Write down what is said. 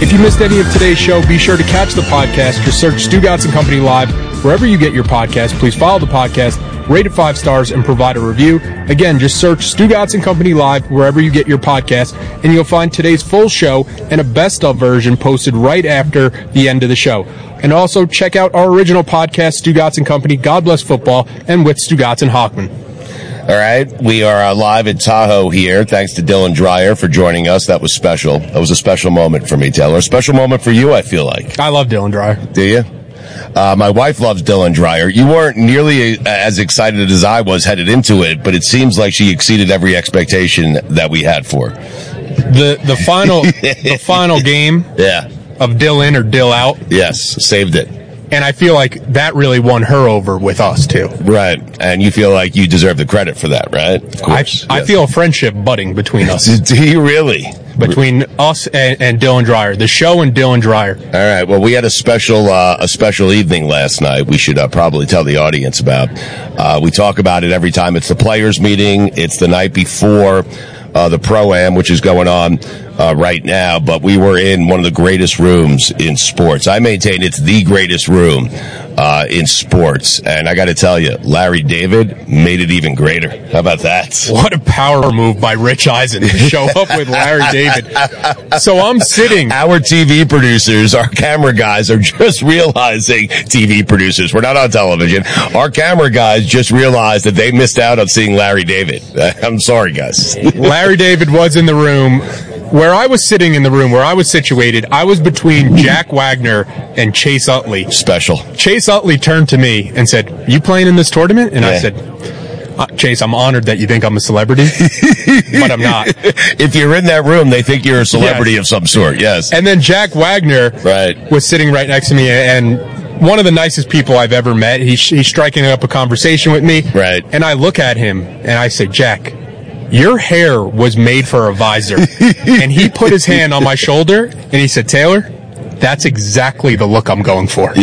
If you missed any of today's show, be sure to catch the podcast. Just search Stugotz & Company Live wherever you get your podcast. Please follow the podcast, rate it 5 stars, and provide a review. Again, just search Stugotz & Company Live wherever you get your podcast, and you'll find today's full show and a best-of version posted right after the end of the show. And also check out our original podcast, Stugotz & Company, God Bless Football, and with Stugotz and Hochman. All right, we are live at Tahoe here. Thanks to Dylan Dreyer for joining us. That was special. That was a special moment for me, Taylor. A special moment for you, I feel like. I love Dylan Dreyer. Do you? My wife loves Dylan Dreyer. You weren't nearly as excited as I was headed into it, but it seems like she exceeded every expectation that we had for her. The final game of Dill in or Dill out. Yes, saved it. And I feel like that really won her over with us, too. Right. And you feel like you deserve the credit for that, right? Of course. I feel a friendship budding between us. Do you really? Between us and Dylan Dreyer. The show and Dylan Dreyer. All right. Well, we had a special evening last night we should probably tell the audience about. We talk about it every time. It's the players' meeting. It's the night before the Pro-Am, which is going on right now, but we were in one of the greatest rooms in sports. I maintain it's the greatest room in sports, and I got to tell you, Larry David made it even greater. How about that? What a power move by Rich Eisen to show up with Larry David. So I'm sitting. Our TV producers, our camera guys are just realizing, TV producers, we're not on television, our camera guys just realized that they missed out on seeing Larry David. I'm sorry, guys. Larry David was in the room. Where I was sitting in the room, where I was situated, I was between Jack Wagner and Chase Utley. Special. Chase Utley turned to me and said, "You playing in this tournament?" And I said, "Chase, I'm honored that you think I'm a celebrity, but I'm not." If you're in that room, they think you're a celebrity of some sort, yes. And then Jack Wagner was sitting right next to me, and one of the nicest people I've ever met. He's striking up a conversation with me. Right. And I look at him, and I say, "Jack, your hair was made for a visor." And he put his hand on my shoulder, and he said, "Taylor, that's exactly the look I'm going for."